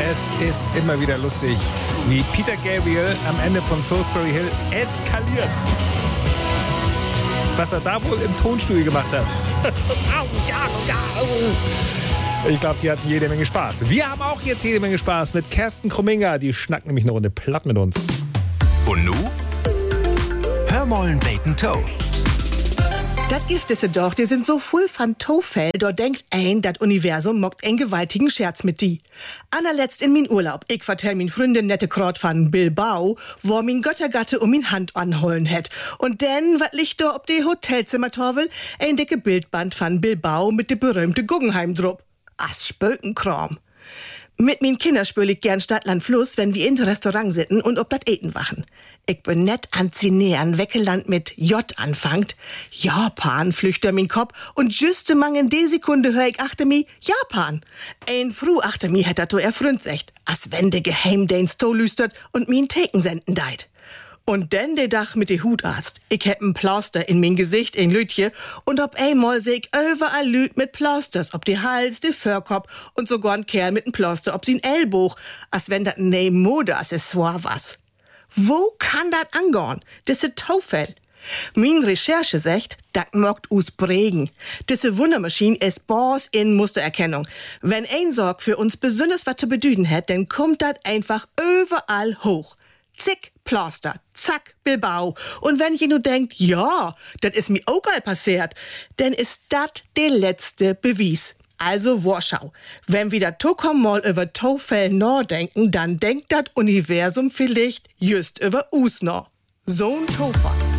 Es ist immer wieder lustig, wie Peter Gabriel am Ende von Salisbury Hill eskaliert. Was er da wohl im Tonstudio gemacht hat. Ich glaube, die hatten jede Menge Spaß. Wir haben auch jetzt jede Menge Spaß mit Kersten Krumminger. Die schnackt nämlich eine Runde platt mit uns. Und nu? Hör mollen Bacon Toe. Das Gift ist doch, die sind so voll von Tofell, da denkt ein, das Universum mockt einen gewaltigen Scherz mit die. Allerletzt in min Urlaub, ich vertell min Freundin nette Krot von Bilbao, wo min Göttergatte min Hand anholen hätt. Und denn, wat liegt da ob die Hotelzimmertorwel? Ein dicke Bildband von Bilbao mit de berühmte Guggenheim drup. As Spökenkram. Mit min Kinder spül ich gern Stadtland Fluss, wenn wir in Restaurant sitten und ob dat Eten wachen. Ich bin net an Zinäern, Weckeland mit J anfangt. Japan flüchter min Kopf und juste mang in de Sekunde hör ich achte mi Japan. Ein Fru achte mi hätt dat to erfrünzecht, as wenn de Geheimdienst to lüstert und min Theken senden deit. Und denn de Dach mit de Hutarzt. Ich hätt n Plaster in min Gesicht in Lütje und ob einmal seh ich überall Lüt mit Plasters, ob de Hals, de Förkop und sogar n Kerl mit n Plaster ob sin Ellboch, as wenn dat ne Modeaccessoire was. Wo kann dat angorn? Disse Taufell. Min Recherche sagt, dat mockt us Bregen. Disse Wundermaschine is Boss in Mustererkennung. Wenn ein Sorg für uns besonders was zu bedüden hätt, dann kommt dat einfach überall hoch. Zick, Plaster, zack, Bilbao. Und wenn je nur denkt, ja, das ist mir auch mal passiert, dann ist dat der letzte Beweis. Also Warschau. Wenn wir dat Tokom mal über Taufell nachdenken, dann denkt dat Universum vielleicht just über us noch. So'n Tofa.